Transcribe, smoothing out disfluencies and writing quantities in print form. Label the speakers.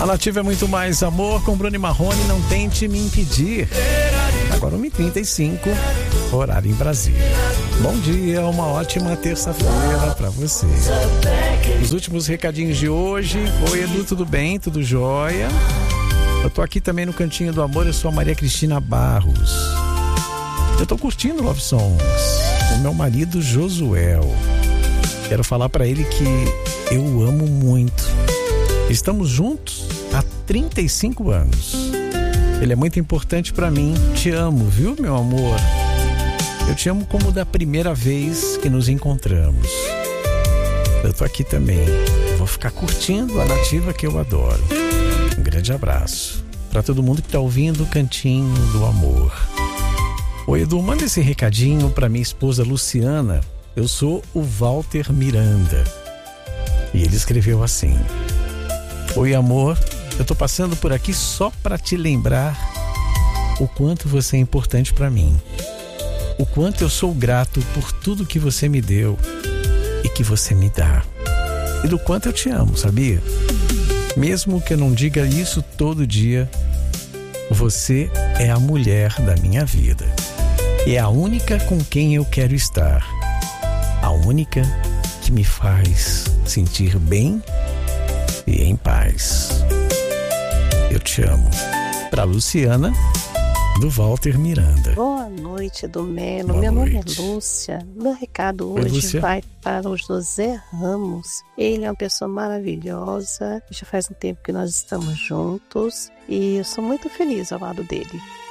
Speaker 1: A Nativa é muito mais amor com Bruno e Marrone, não tente me impedir. Agora 1h35, horário em Brasília. Bom dia, uma ótima terça-feira pra você. Os últimos recadinhos de hoje. Oi, Edu, tudo bem? Tudo jóia? Eu tô aqui também no Cantinho do Amor, eu sou a Maria Cristina Barros. Eu tô curtindo Love Songs com meu marido Josuel. Quero falar pra ele que eu o amo muito. Estamos juntos há 35 anos. Ele é muito importante pra mim. Te amo, viu, meu amor? Eu te amo como da primeira vez que nos encontramos. Eu tô aqui também. Vou ficar curtindo a Nativa que eu adoro. Um grande abraço pra todo mundo que tá ouvindo o Cantinho do Amor. Oi, Edu, manda esse recadinho pra minha esposa Luciana. Eu sou o Walter Miranda. E ele escreveu assim: oi, amor, eu tô passando por aqui só pra te lembrar o quanto você é importante pra mim. O quanto eu sou grato por tudo que você me deu e que você me dá. E do quanto eu te amo, sabia? Mesmo que eu não diga isso todo dia, você é a mulher da minha vida. E é a única com quem eu quero estar. A única que me faz sentir bem e em paz. Eu te amo. Pra Luciana, do Walter Miranda.
Speaker 2: Boa noite, do Melo.
Speaker 1: Boa
Speaker 2: Meu
Speaker 1: noite.
Speaker 2: nome é Lúcia. Meu recado
Speaker 1: Oi,
Speaker 2: hoje
Speaker 1: Lúcia.
Speaker 2: vai para o José Ramos. Ele é uma pessoa maravilhosa. Já faz um tempo que nós estamos juntos e eu sou muito feliz ao lado dele.